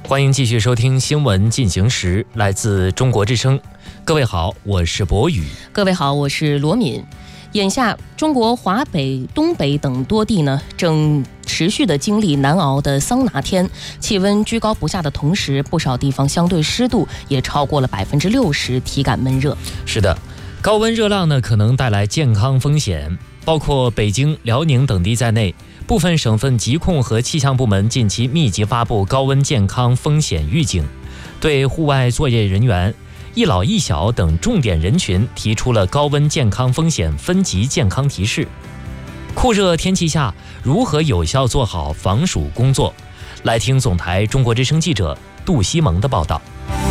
欢迎继续收听新闻进行时，来自中国之声。各位好，我是博宇。 各位好，我是罗敏。眼下，中国华北、东北等多地正持续的经历难熬的桑拿天，气温居高不下的同时，不少地方相对湿度也超过了60%，体感闷热。 是的，高温热浪呢可能带来健康风险，包括北京、辽宁等地在内，部分省份疾控和气象部门近期密集发布高温健康风险预警，对户外作业人员、一老一小等重点人群提出了高温健康风险分级健康提示。酷热天气下，如何有效做好防暑工作？来听总台中国之声记者杜西蒙的报道。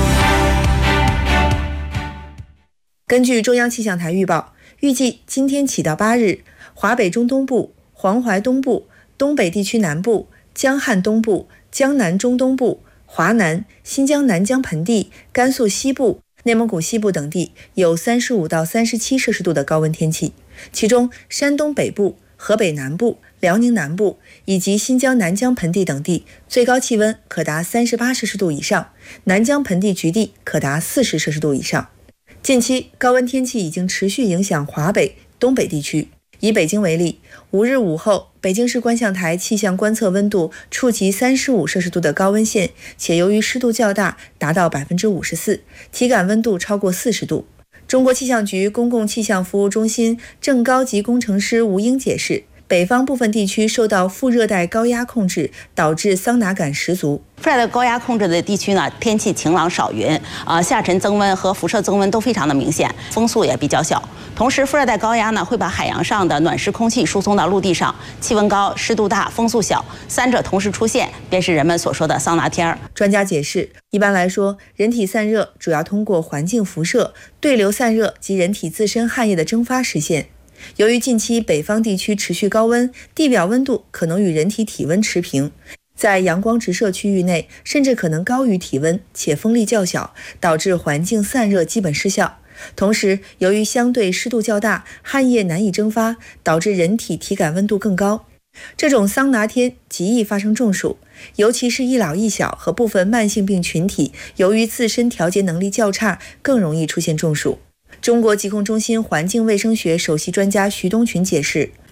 根据中央气象台预报，预计今天起到8日，华北中东部、黄淮东部、东北地区南部、江汉东部、江南中东部、华南、新疆南疆盆地、甘肃西部、内蒙古西部等地有35到37摄氏度的高温天气，其中山东北部、河北南部、辽宁南部以及新疆南疆盆地等地最高气温可达38摄氏度以上，南疆盆地局地可达40摄氏度以上。近期高温天气已经持续影响华北、东北地区。以北京为例，5日午后，北京市观象台气象观测温度触及35摄氏度的高温线，且由于湿度较大，达到54%，体感温度超过40度。中国气象局公共气象服务中心正高级工程师吴英解释，北方部分地区受到副热带高压控制，导致桑拿感十足。 副热带高压控制的地区呢，天气晴朗少云，下沉增温和辐射增温都非常的明显，风速也比较小。同时，副热带高压呢会把海洋上的暖湿空气输送到陆地上，气温高、湿度大、风速小，三者同时出现，便是人们所说的桑拿天儿。 专家解释，一般来说，人体散热主要通过环境辐射、对流散热及人体自身汗液的蒸发实现。由于近期北方地区持续高温，地表温度可能与人体体温持平，在阳光直射区域内甚至可能高于体温，且风力较小，导致环境散热基本失效。同时，由于相对湿度较大，汗液难以蒸发，导致人体体感温度更高。这种桑拿天极易发生中暑，尤其是一老一小和部分慢性病群体，由于自身调节能力较差，更容易出现中暑。中国疾控中心环境卫生学首席专家徐东群解释，